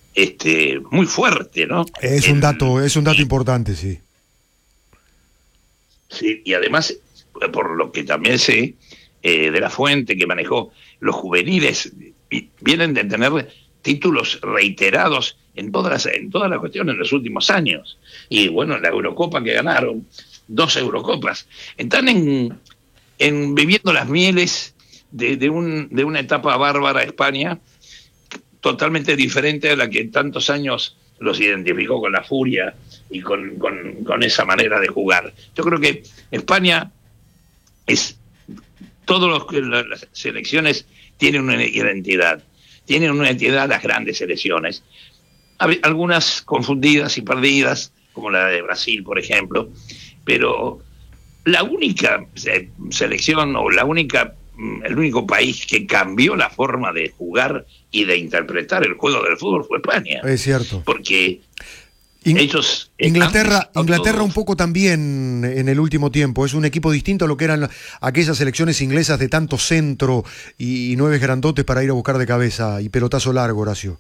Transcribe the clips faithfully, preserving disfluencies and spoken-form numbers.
este, muy fuerte, ¿no? Es En, un dato, es un dato importante, sí. Sí, y además, por lo que también sé, eh, de la fuente que manejó, los juveniles vi- vienen de tener títulos reiterados en todas las, en todas las cuestiones en los últimos años. Y bueno, la Eurocopa que ganaron, dos Eurocopas, están en, en viviendo las mieles de, de, un, de una etapa bárbara España, totalmente diferente a la que en tantos años los identificó con la furia y con, con, con esa manera de jugar. Yo creo que España es, todas las selecciones tienen una identidad, tienen una identidad las grandes selecciones, algunas confundidas y perdidas, como la de Brasil, por ejemplo, pero la única selección o la única el único país que cambió la forma de jugar y de interpretar el juego del fútbol fue España. Es cierto. Porque In- ellos... Inglaterra, han, Inglaterra todo... un poco también en el último tiempo. Es un equipo distinto a lo que eran aquellas selecciones inglesas de tanto centro y, y nueve grandotes para ir a buscar de cabeza y pelotazo largo, Horacio.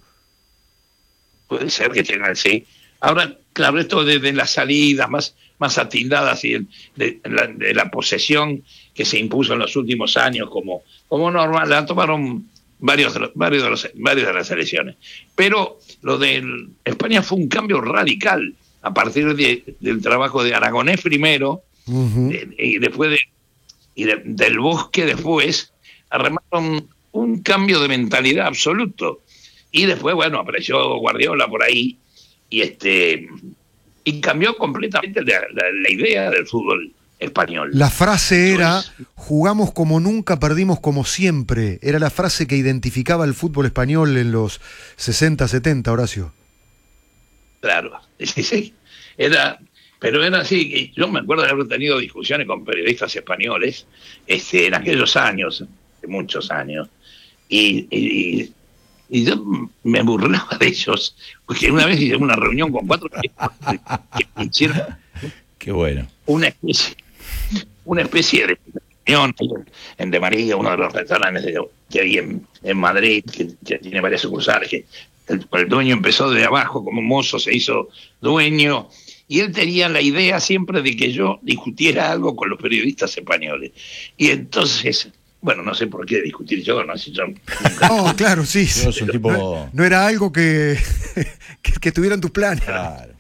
Puede ser que tengan, sí. Ahora, claro, esto de, de las salidas más, más atildadas y de, de, la, de la posesión que se impuso en los últimos años como, como normal, la tomaron varios, varios, de los, varios de las selecciones. Pero lo de España fue un cambio radical a partir de, del trabajo de Aragonés primero, uh-huh. de, y después de, y de, del Bosque después, armaron un cambio de mentalidad absoluto. Y después, bueno, apareció Guardiola por ahí y este y cambió completamente la, la, la idea del fútbol español. La frase era, jugamos como nunca, perdimos como siempre. Era la frase que identificaba el fútbol español en los sesenta, setenta, Horacio. Claro, sí, sí. Era, pero era así. Yo me acuerdo de haber tenido discusiones con periodistas españoles este, en aquellos años, de muchos años, y, y Y yo me burlaba de ellos, porque una vez hice una reunión con cuatro que, que hicieron Qué bueno. una especie, una especie de reunión en De María, uno de los restaurantes que hay en, en Madrid, que, que tiene varias sucursales, que el, el dueño empezó de abajo como mozo, se hizo dueño, y él tenía la idea siempre de que yo discutiera algo con los periodistas españoles. Y entonces... Bueno, no sé por qué discutir yo, no sé yo. Oh, claro, sí. Yo soy un tipo... no, no era algo que, que, que tuvieran tus planes. Claro.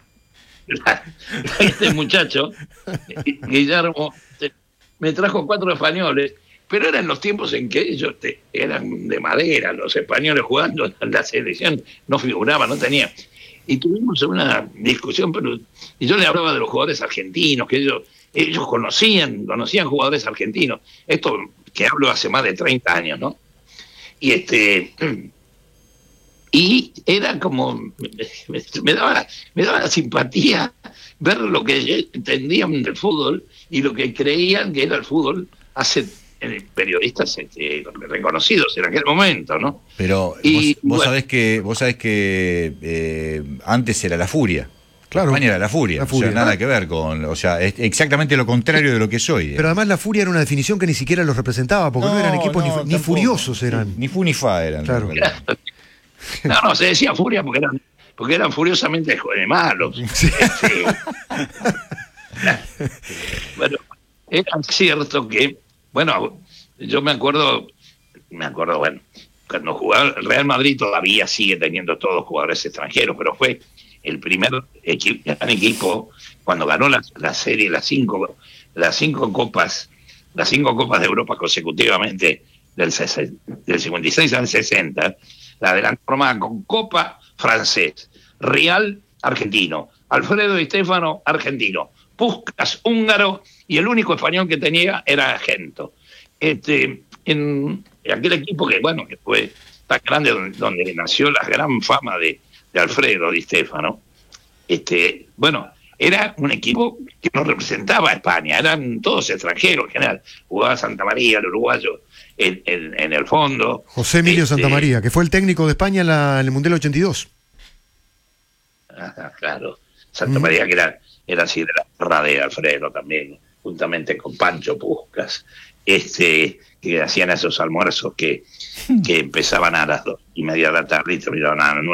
Este muchacho, Guillermo, me trajo cuatro españoles, pero eran los tiempos en que ellos te, eran de madera, los españoles jugando en la selección, no figuraban, no tenían. Y tuvimos una discusión, pero y yo le hablaba de los jugadores argentinos, que ellos, ellos conocían, conocían jugadores argentinos. Esto que hablo hace más de treinta años, ¿no? Y este y era como me, me daba me daba simpatía ver lo que entendían del fútbol y lo que creían que era el fútbol hace periodistas este, reconocidos en aquel momento, ¿no? Pero y, vos, vos bueno, sabés que vos sabés que eh, antes era la furia. Claro. España era la furia, la furia. O sea, nada que ver con, o sea, es exactamente lo contrario de lo que soy. Pero además la furia era una definición que ni siquiera los representaba, porque no, no eran equipos no, ni, ni furiosos eran. Ni fu ni fa eran. Claro. No, no, se decía furia porque eran, porque eran furiosamente malos. Sí. Sí. Bueno, era cierto que, bueno, yo me acuerdo, me acuerdo, bueno, cuando jugaba el Real Madrid todavía sigue teniendo todos jugadores extranjeros, pero fue el primer equipo, gran equipo cuando ganó la, la serie, las cinco, las cinco copas, las cinco copas de Europa consecutivamente del, del cincuenta y seis al sesenta, la adelantó formada con Copa francés, Real argentino, Alfredo Di Stéfano argentino, Puskás húngaro y el único español que tenía era Gento. Este, en aquel equipo que bueno que fue tan grande donde, donde nació la gran fama de de Alfredo Di Stéfano, este, bueno, era un equipo que no representaba a España, eran todos extranjeros en general, jugaba Santa María, el uruguayo, en, en, en el fondo. José Emilio este, Santa María, que fue el técnico de España en, la, en el Mundial ochenta y dos. Ah, claro, Santa mm. María que era, era así de la guerra de Alfredo también, juntamente con Pancho Puskás, este, que hacían esos almuerzos que, que empezaban a las dos y media de la tarde y terminaban a las nueve.